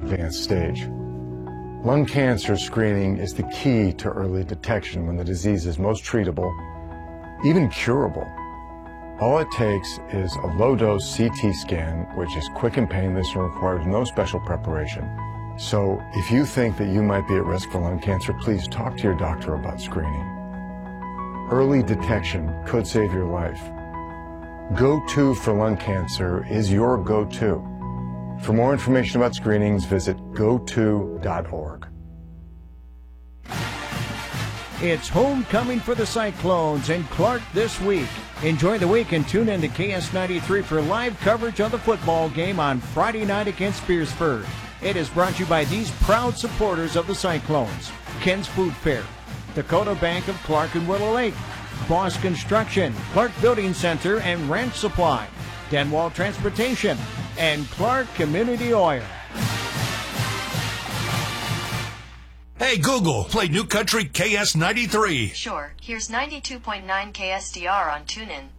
advanced stage. Lung cancer screening is the key to early detection when the disease is most treatable, even curable. All it takes is a low-dose CT scan, which is quick and painless and requires no special preparation. So if you think that you might be at risk for lung cancer, please talk to your doctor about screening. Early detection could save your life. Go-To for lung cancer is your go-to. For more information about screenings, visit goto.org. It's homecoming for the Cyclones in Clark this week. Enjoy the week and tune in to KS93 for live coverage of the football game on Friday night against Beersford. It is brought to you by these proud supporters of the Cyclones: Ken's Food Fair, Dakota Bank of Clark and Willow Lake, Boss Construction, Clark Building Center and Ranch Supply, Denwall Transportation, and Clark Community Oil. Hey, Google, play New Country KS93. Sure, here's 92.9 KSDR on TuneIn.